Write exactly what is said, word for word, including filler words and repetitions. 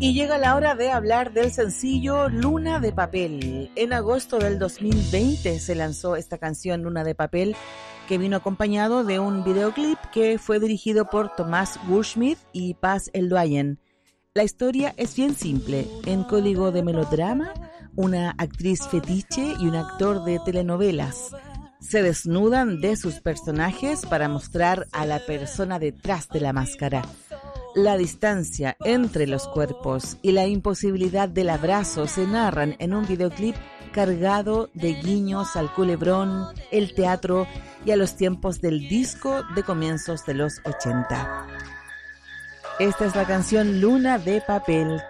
Y llega la hora de hablar del sencillo Luna de Papel. En agosto del dos mil veinte se lanzó esta canción Luna de Papel, que vino acompañado de un videoclip que fue dirigido por Tomás Goldschmidt y Paz Eldoayen. La historia es bien simple. En código de melodrama, una actriz fetiche y un actor de telenovelas se desnudan de sus personajes para mostrar a la persona detrás de la máscara. La distancia entre los cuerpos y la imposibilidad del abrazo se narran en un videoclip cargado de guiños al culebrón, el teatro y a los tiempos del disco de comienzos de los ochenta. Esta es la canción Luna de Papel